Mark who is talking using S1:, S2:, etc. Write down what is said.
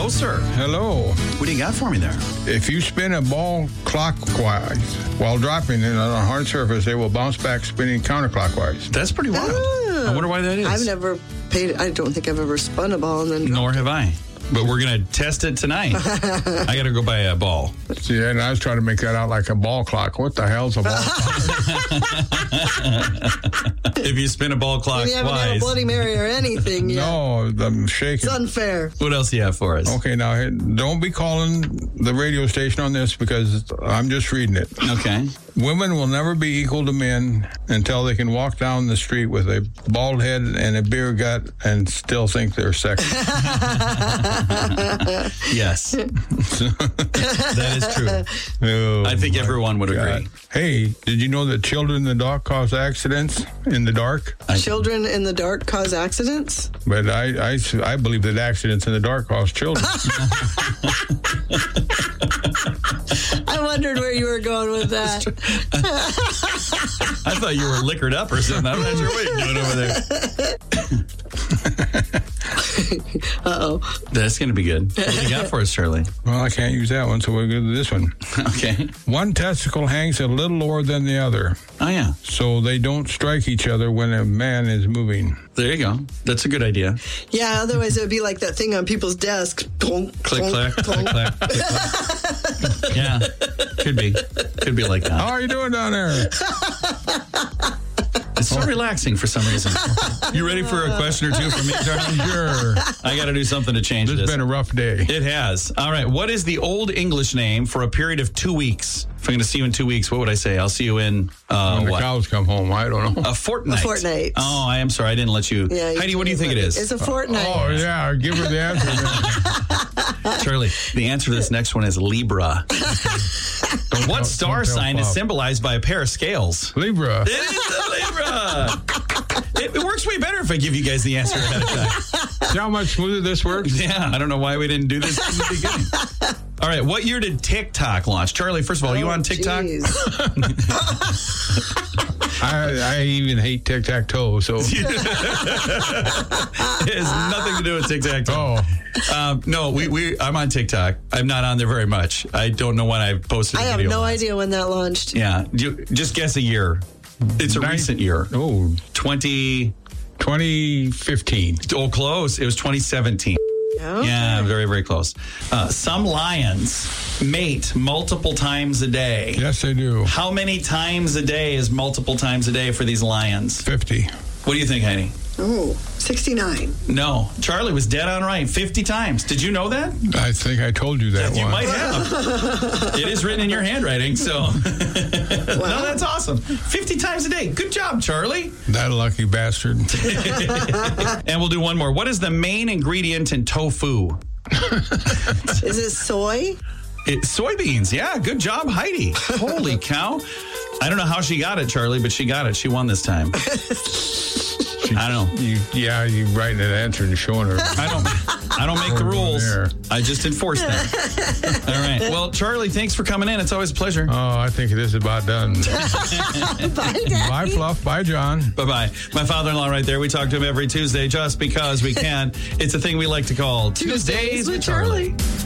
S1: Hello, sir.
S2: Hello.
S1: What do you got for me there?
S2: If you spin a ball clockwise while dropping it on a hard surface, it will bounce back spinning counterclockwise.
S1: That's pretty wild. I wonder why that is.
S3: I've never I don't think I've ever spun a ball and then
S1: Nor have I. But we're going to test it tonight. I got to go buy a ball.
S2: See, and I was trying to make that out like a ball clock. What the hell's a ball clock?
S1: If you spin a ball clockwise.
S3: you haven't had a Bloody Mary or anything yet.
S2: No, I'm shaking.
S3: It's unfair.
S1: What else do you have for us?
S2: Okay, now don't be calling the radio station on this because I'm just reading it.
S1: Okay.
S2: Women will never be equal to men until they can walk down the street with a bald head and a beer gut and still think they're sexy.
S1: Yes. That is true.
S2: Oh,
S1: I think
S2: my
S1: everyone would
S2: God.
S1: agree.
S2: Hey, did you know that children in the dark cause accidents in the dark?
S3: Children in the dark cause accidents?
S2: But I believe that accidents in the dark cause children.
S3: I wondered where you were going with that.
S1: I thought you were liquored up or something. I'm not sure what you're doing over there.
S3: Uh-oh.
S1: That's going to be good. What do you got for us, Charlie?
S2: Well, I can't use that one, so we'll go to this one.
S1: Okay.
S2: One testicle hangs a little lower than the other,
S1: Oh, yeah.
S2: so they don't strike each other when a man is moving.
S1: There you go. That's a good idea.
S3: Yeah, otherwise it would be like that thing on people's desks. Clunk,
S1: Click, clack, click, clack, click, clack. Yeah. Could be. Could be like that.
S2: How are you doing down there?
S1: It's so relaxing for some reason. You ready for a question or two from me, Charlie?
S2: Sure.
S1: I got to do something to change
S2: This
S1: this.
S2: has been a rough day.
S1: It has. All right. What is the Old English name for a period of 2 weeks? If I'm going to see you in 2 weeks, what would I say? I'll see you in
S2: When the
S1: what?
S2: cows come home, I don't know.
S1: A fortnight.
S3: A fortnight.
S1: Oh, I am sorry. I didn't let you.
S3: Yeah,
S1: Heidi, what do you think it is?
S3: It's a fortnight.
S2: Oh, yeah, give her the answer.
S1: Charlie, the answer to this next one is Libra. What star
S2: tell
S1: sign is
S2: Bob.
S1: symbolized by a pair of scales?
S2: Libra.
S1: It is a Libra. It works way better if I give you guys the answer ahead of time.
S2: See how much smoother this works?
S1: Yeah, I don't know why we didn't do this in the beginning. All right, what year did TikTok launch? Charlie, first of all, are you on TikTok?
S3: Geez.
S2: I even hate tic-tac-toe, so...
S1: It has nothing to do with TikTok.
S2: Oh,
S1: No, I'm on TikTok. I'm not on there very much. I don't know when I posted a
S3: I have
S1: video.
S3: no idea when that launched.
S1: Yeah, just guess a year. It's a recent year.
S2: Oh,
S1: 2015.
S2: 2015.
S1: Oh, close. It was 2017.
S3: Okay.
S1: Yeah, very, very close. Some lions mate multiple times a day.
S2: Yes, they do.
S1: How many times a day is multiple times a day for these lions?
S2: 50.
S1: What do you think, Heidi?
S3: Oh, 69.
S1: No. Charlie was dead on right. 50 times. Did you know that?
S2: I think I told you that
S1: You
S2: one.
S1: might have. It is written in your handwriting, so. No, that's awesome. 50 times a day. Good job, Charlie.
S2: That lucky bastard.
S1: And we'll do one more. What is the main ingredient in tofu?
S3: Is it soy?
S1: Soybeans. Yeah, good job, Heidi. Holy cow. I don't know how she got it, Charlie, but she got it. She won this time. I don't know.
S2: You writing an answer and showing her.
S1: I don't make the rules.
S2: There.
S1: I just enforce them. All right. Well, Charlie, thanks for coming in. It's always a pleasure.
S2: Oh, I think this is about done.
S3: Bye, Daddy.
S2: Bye, Fluff. Bye, John.
S1: Bye-bye. My father-in-law right there. We talk to him every Tuesday just because we can. It's a thing we like to call Tuesdays with Charlie.